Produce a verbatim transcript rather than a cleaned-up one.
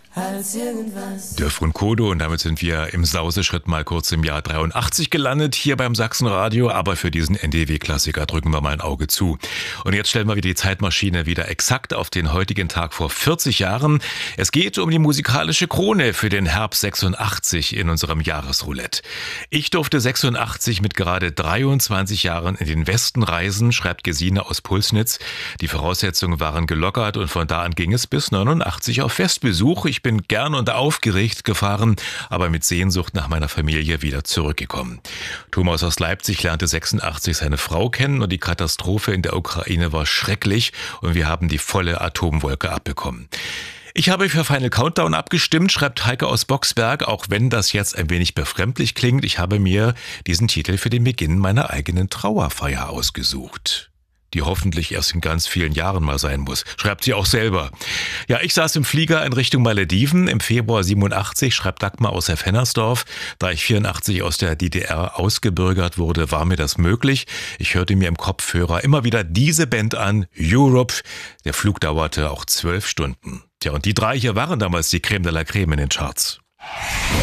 als irgendwas. Dörf und Kodo, und damit sind wir im Sauseschritt mal kurz im Jahr dreiundachtzig gelandet, hier beim Sachsenradio, aber für diesen N D W-Klassiker drücken wir mal ein Auge zu. Und jetzt stellen wir wieder die Zeitmaschine wieder exakt auf den heutigen Tag vor vierzig Jahren. Es geht um die musikalische Krone für den Herbst sechsundachtzig in unserem Jahresroulette. Ich durfte sechsundachtzig mit gerade dreiundzwanzig Jahren in den Westen reisen, schreibt Gesine aus Pulsnitz. Die Voraussetzungen waren gelockert und von da an ging es bis neunundachtzig auf Festbesuch. Ich bin gern und aufgeregt gefahren, aber mit Sehnsucht nach meiner Familie wieder zurückgekommen. Thomas aus Leipzig lernte sechsundachtzig seine Frau kennen und die Katastrophe in der Ukraine war schrecklich und wir haben die volle Atomwolke abbekommen. Ich habe für Final Countdown abgestimmt, schreibt Heike aus Boxberg, auch wenn das jetzt ein wenig befremdlich klingt. Ich habe mir diesen Titel für den Beginn meiner eigenen Trauerfeier ausgesucht, die hoffentlich erst in ganz vielen Jahren mal sein muss, schreibt sie auch selber. Ja, ich saß im Flieger in Richtung Malediven im Februar siebenundachtzig, schreibt Dagmar aus Herr-Fennersdorf. Da ich vierundachtzig aus der D D R ausgebürgert wurde, war mir das möglich. Ich hörte mir im Kopfhörer immer wieder diese Band an, Europe. Der Flug dauerte auch zwölf Stunden. Tja, und die drei hier waren damals die Creme de la Creme in den Charts.